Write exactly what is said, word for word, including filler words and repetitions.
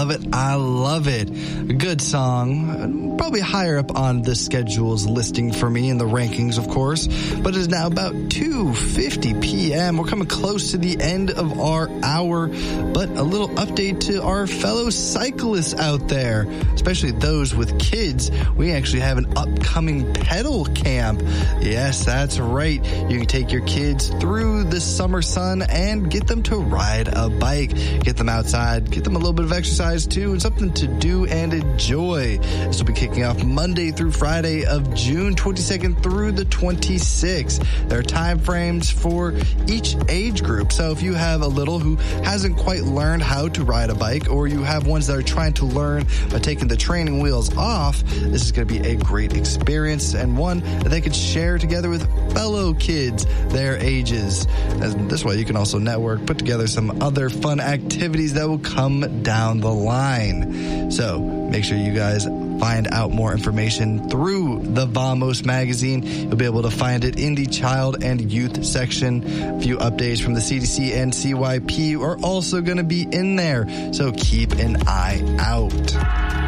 Love it. I love it. Good song. Probably higher up on the schedule's listing for me in the rankings, of course. But it is now about two fifty p.m. We're coming close to the end of our hour. But a little update to our fellow cyclists out there, especially those with kids. We actually have an upcoming pedal camp. Yes, that's right. You can take your kids through the summer sun and get them to ride a bike. Get them outside. Get them a little bit of exercise too, and something to do and enjoy. This will be kicking off Monday through Friday of June twenty-second through the twenty-sixth. There are time frames for each age group. So if you have a little who hasn't quite learned how to ride a bike, or you have ones that are trying to learn by taking the training wheels off, this is going to be a great experience and one that they could share together with fellow kids their ages. And this way you can also network, put together some other fun activities that will come down the line. So make sure you guys find out more information through the Vamos magazine. You'll be able to find it in the child and youth section. A few updates from the C D C and C Y P are also going to be in there, so keep an eye out.